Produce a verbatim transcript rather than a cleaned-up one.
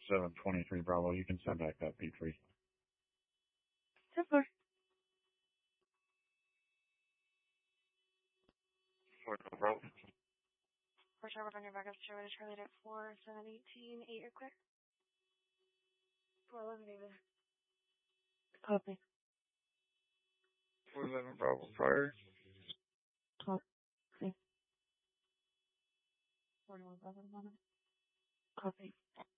seven twenty-three Bravo. You can send back that P three. ten four. four Bravo. Four Charlie on your backup show to Charlie at four seven eighteen eight. You're clear. four eleven David. Copy. four eleven Bravo prior. Copy. forty-one Bravo. Copy.